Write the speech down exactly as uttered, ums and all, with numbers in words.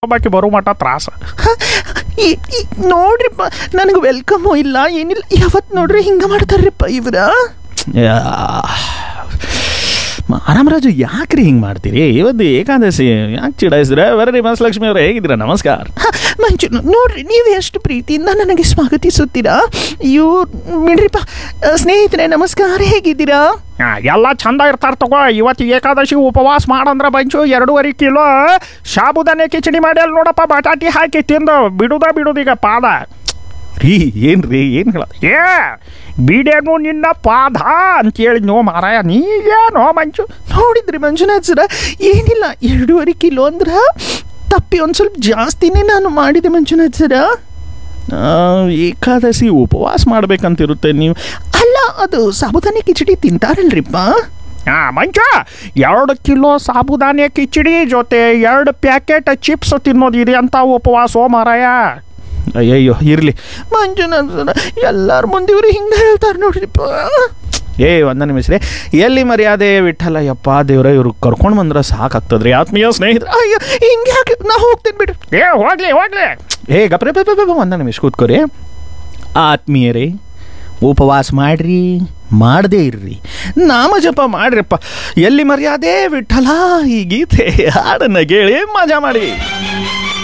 ಇನ್ನೊಬ್ಬಾಕಿ ಬರೋ ಮಟ್ಟ ತ್ರಾಸ. ನೋಡ್ರಿಪ್ಪ, ನನಗೆ ವೆಲ್ಕಮು ಇಲ್ಲ ಏನಿಲ್ಲ, ಯಾವತ್ತು ನೋಡ್ರಿ ಹಿಂಗೆ ಮಾಡ್ತಾರ್ರಿಪ್ಪ ಇವ್ರ. ರಾಮರಾಜು ಯಾಕ್ರಿ ಹಿಂಗೆ ಮಾಡ್ತೀರಿ? ಇವತ್ತು ಏಕಾದಶಿ, ಯಾಕೆ ಚಿಡಾಯಿಸಿದ್ರೆ? ಬರ್ರಿ ಮಹಾಲಕ್ಷ್ಮಿ ಅವ್ರು, ಹೇಗಿದ್ದೀರಾ? ನಮಸ್ಕಾರ. ಮಂಜು ನೋಡ್ರಿ, ನೀವು ಎಷ್ಟು ಪ್ರೀತಿಯಿಂದ ನನಗೆ ಸ್ವಾಗತಿಸುತ್ತೀರಾ. ಇವು ಬಿಡ್ರಿಪ್ಪ ಸ್ನೇಹಿತರೆ, ನಮಸ್ಕಾರ, ಹೇಗಿದ್ದೀರಾ? ಎಲ್ಲ ಚಂದ ಇರ್ತಾರೆ ತಗೋ. ಇವತ್ತು ಏಕಾದಶಿ ಉಪವಾಸ ಮಾಡಂದ್ರೆ ಬಂಚು ಎರಡೂವರೆ ಕಿಲೋ ಸಾಬುದಾನೆ ಕಿಚಡಿ ಮಾಡಿ ಅಲ್ಲಿ ನೋಡಪ್ಪ, ಬಟಾಟಿ ಹಾಕಿ ತಿಂದು ಬಿಡುದ ಬಿಡುದೀಗ ಪಾದ. ರೀ ಏನು ರೀ ಏನು ಹೇಳ ಏ ಬಿಡೇನು ನಿನ್ನ ಪಾದ ಅಂತೇಳಿ ನೋ ಮಾರಾಯ, ನೀವೇನೋ ಮಂಚು. ನೋಡಿದ್ರಿ ಮಂಜುನಾಥ್ ಸರ, ಏನಿಲ್ಲ ಎರಡೂವರೆ ಕಿಲೋ ಅಂದ್ರೆ ತಪ್ಪಿ ಒಂದು ಸ್ವಲ್ಪ ಜಾಸ್ತಿನೇ ನಾನು ಮಾಡಿದೆ ಮಂಜುನಾಥ್ ಸರ. ಏಕಾದಶಿ ಉಪವಾಸ ಮಾಡ್ಬೇಕಂತಿರುತ್ತೆ ನೀವು. ಅಲ್ಲ, ಅದು ಸಾಬುದಾನಿ ಕಿಚಡಿ ತಿಂತಾರಲ್ರಿಪ್ಪ. ಹಾಂ ಮಂಚು, ಎರಡು ಕಿಲೋ ಸಾಬುದಾನಿ ಕಿಚಡಿ ಜೊತೆ ಎರಡು ಪ್ಯಾಕೆಟ್ ಚಿಪ್ಸ್ ತಿನ್ನೋದಿದೆ ಅಂತ ಉಪವಾಸ ಮಾರಾಯ. ಅಯ್ಯಯ್ಯೋ ಇರಲಿ ಮಂಜುನಾಥ್ ಸರ, ಎಲ್ಲರ ಮುಂದೆ ಇವ್ರು ಹಿಂಗೆ ಹೇಳ್ತಾರೆ ನೋಡ್ರಿಪ್ಪ. ಏ ಒಂದ ನಿಮಿಷ ರೀ, ಎಲ್ಲಿ ಮರ್ಯಾದೆ ವಿಠಲ ಯಪ್ಪ ದೇವ್ರ, ಇವ್ರು ಕರ್ಕೊಂಡು ಬಂದ್ರೆ ಸಾಕಾಗ್ತದ್ರಿ ಆತ್ಮೀಯ ಸ್ನೇಹಿತರೆ. ಅಯ್ಯೋ ಹಿಂಗೆ ಯಾಕೆ, ನಾ ಹೋಗ್ತೇನೆ ಬಿಡ್ರಿ. ಏ ಹೋಗ್ಲಿ ಹೋಗ್ಲಿ ಏ ಗಪ್ರೆ ಪೇ ಪೇ ಒಂದ ನಿಮಿಷ ಕೂತ್ಕೋರಿ. ಆತ್ಮೀಯರೇ, ಉಪವಾಸ ಮಾಡ್ರಿ, ಮಾಡದೇ ಇರ್ರಿ, ನಾಮ ಜಪ ಮಾಡ್ರಿಪ್ಪ. ಎಲ್ಲಿ ಮರ್ಯಾದೆ ವಿಠಲ ಈ ಗೀತೆ ಹಾಡನ್ನ ಕೇಳಿ ಮಜಾ ಮಾಡಿ.